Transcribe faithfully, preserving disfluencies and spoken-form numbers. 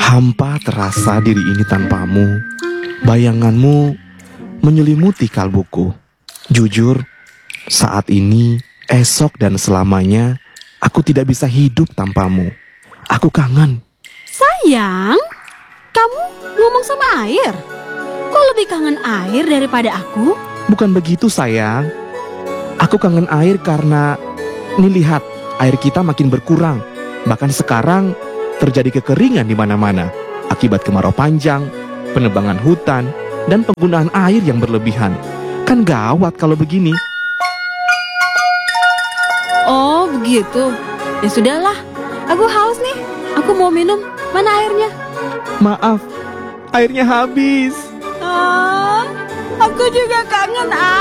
Hampa terasa diri ini tanpamu. Bayanganmu menyelimuti kalbuku. Jujur, saat ini, esok dan selamanya, aku tidak bisa hidup tanpamu. Aku kangen. Sayang, kamu ngomong sama air? Kok lebih kangen air daripada aku? Bukan begitu, sayang. Aku kangen air karena, nih lihat, air kita makin berkurang. Bahkan sekarang terjadi kekeringan di mana-mana akibat kemarau panjang, penebangan hutan, dan penggunaan air yang berlebihan. Kan gawat kalau begini. Oh, begitu. Ya sudahlah, aku haus nih. Aku mau minum. Mana airnya? Maaf, airnya habis. Ah, aku juga kangen